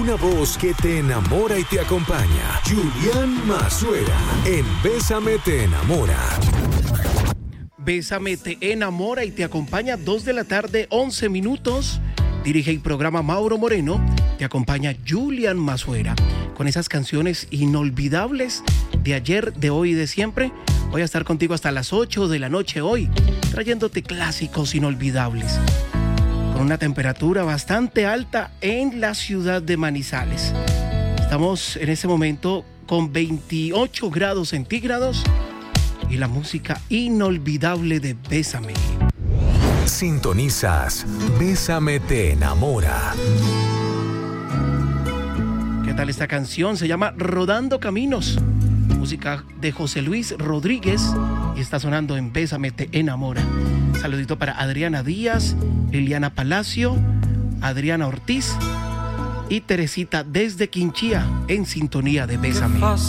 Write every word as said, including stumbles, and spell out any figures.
Una voz que te enamora y te acompaña. Julián Mazuera en Bésame te enamora. Bésame te enamora y te acompaña dos de la tarde, once minutos. Dirige el programa Mauro Moreno. Te acompaña Julián Mazuera con esas canciones inolvidables de ayer, de hoy y de siempre. Voy a estar contigo hasta las ocho de la noche hoy, trayéndote clásicos inolvidables. Con una temperatura bastante alta en la ciudad de Manizales. Estamos en este momento con veintiocho grados centígrados y la música inolvidable de Bésame. Sintonizas Bésame te enamora. ¿Qué tal esta canción? Se llama Rodando Caminos. Música de José Luis Rodríguez y está sonando en Bésame te enamora. Saludito para Adriana Díaz, Liliana Palacio, Adriana Ortiz y Teresita desde Quinchía en sintonía de Bésame.